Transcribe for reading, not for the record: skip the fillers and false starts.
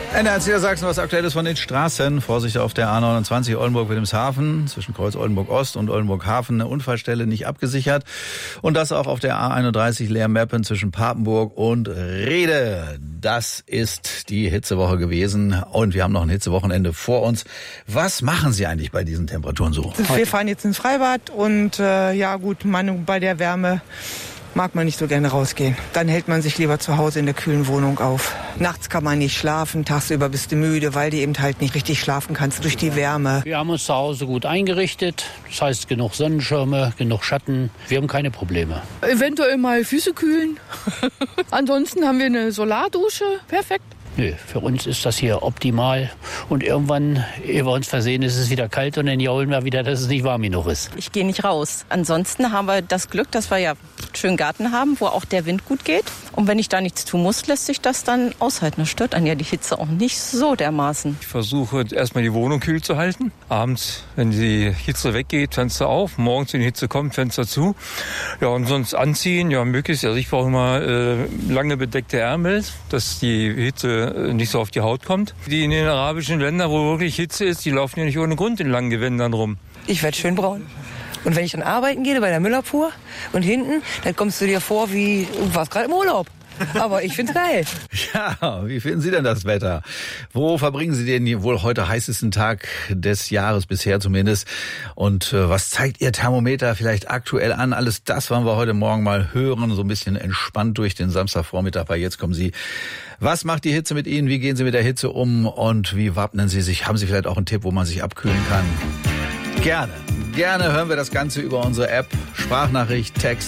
NDR Niedersachsen, was Aktuelles von den Straßen. Vorsicht auf der A29 Oldenburg-Wilhelmshaven zwischen Kreuz Oldenburg-Ost und Oldenburg-Hafen. Eine Unfallstelle nicht abgesichert. Und das auch auf der A31 Leer-Meppen zwischen Papenburg und Rede. Das ist die Hitzewoche gewesen. Und wir haben noch ein Hitzewochenende vor uns. Was machen Sie eigentlich bei diesen Temperaturen so? Wir fahren jetzt ins Freibad und bei der Wärme mag man nicht so gerne rausgehen. Dann hält man sich lieber zu Hause in der kühlen Wohnung auf. Nachts kann man nicht schlafen, tagsüber bist du müde, weil du eben halt nicht richtig schlafen kannst durch die Wärme. Wir haben uns zu Hause gut eingerichtet. Das heißt, genug Sonnenschirme, genug Schatten. Wir haben keine Probleme. Eventuell mal Füße kühlen. Ansonsten haben wir eine Solardusche. Perfekt. Nö, für uns ist das hier optimal. Und irgendwann, ehe wir uns versehen, ist es wieder kalt und dann jaulen wir wieder, dass es nicht warm genug ist. Ich gehe nicht raus. Ansonsten haben wir das Glück, dass wir ja einen schönen Garten haben, wo auch der Wind gut geht. Und wenn ich da nichts tun muss, lässt sich das dann aushalten. Das stört einen ja die Hitze auch nicht so dermaßen. Ich versuche erstmal die Wohnung kühl zu halten. Abends, wenn die Hitze weggeht, Fenster auf. Morgens, wenn die Hitze kommt, Fenster zu. Ja, und sonst anziehen, ja, möglichst. Also ich brauche immer lange bedeckte Ärmel, dass die Hitze nicht so auf die Haut kommt. Die in den arabischen Ländern, wo wirklich Hitze ist, die laufen ja nicht ohne Grund in langen Gewändern rum. Ich werde schön braun. Und wenn ich dann arbeiten gehe bei der Müllabfuhr und hinten, dann kommst du dir vor wie, du warst gerade im Urlaub. Aber ich find's geil. Ja, wie finden Sie denn das Wetter? Wo verbringen Sie den wohl heute heißesten Tag des Jahres bisher zumindest? Und was zeigt Ihr Thermometer vielleicht aktuell an? Alles das wollen wir heute Morgen mal hören, so ein bisschen entspannt durch den Samstagvormittag. Weil jetzt kommen Sie. Was macht die Hitze mit Ihnen? Wie gehen Sie mit der Hitze um? Und wie wappnen Sie sich? Haben Sie vielleicht auch einen Tipp, wo man sich abkühlen kann? Gerne hören wir das Ganze über unsere App, Sprachnachricht, Text.